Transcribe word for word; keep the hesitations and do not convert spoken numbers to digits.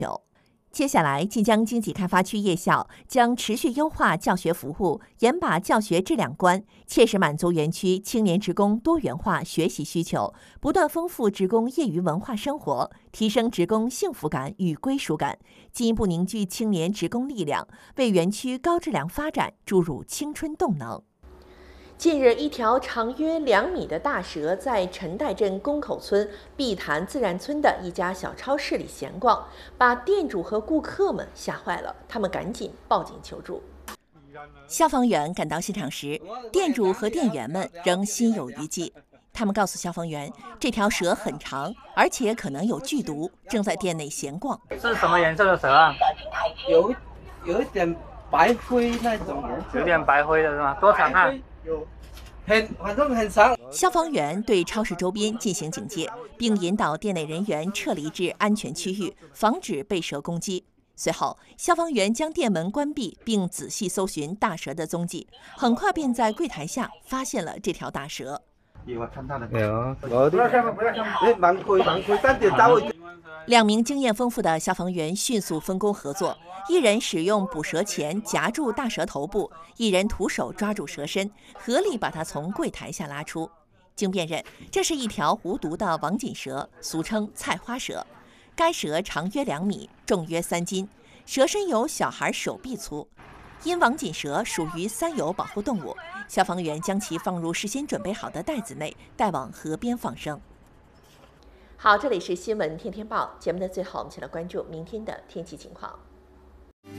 接下来，晋江经济开发区夜校将持续优化教学服务，严把教学质量关，切实满足园区青年职工多元化学习需求，不断丰富职工业余文化生活，提升职工幸福感与归属感，进一步凝聚青年职工力量，为园区高质量发展注入青春动能。近日，一条长约两米的大蛇在陈代镇宫口村碧潭自然村的一家小超市里闲逛，把店主和顾客们吓坏了，他们赶紧报警求助。消防员赶到现场时，店主和店员们仍心有余悸。他们告诉消防员，这条蛇很长，而且可能有剧毒，正在店内闲逛。 是什么颜色的蛇啊？ 有有一点白灰那种颜色， 有点白灰的是吗？多长啊？ 有，很反正很长。 消防员对超市周边进行警戒，并引导店内人员撤离至安全区域，防止被蛇攻击。随后，消防员将店门关闭，并仔细搜寻大蛇的踪迹，很快便在柜台下发现了这条大蛇。 有，我不要上面，不要上面，哎，盲灰盲灰，三点到位。 两名经验丰富的消防员迅速分工合作，一人使用捕蛇钳夹住大蛇头部，一人徒手抓住蛇身，合力把它从柜台下拉出。经辨认，这是一条无毒的王锦蛇，俗称菜花蛇。该蛇长约两米，重约三斤，蛇身有小孩手臂粗。因王锦蛇属于三有保护动物，消防员将其放入事先准备好的袋子内，带往河边放生。好，这里是新闻天天报节目的最后，我们先来关注明天的天气情况。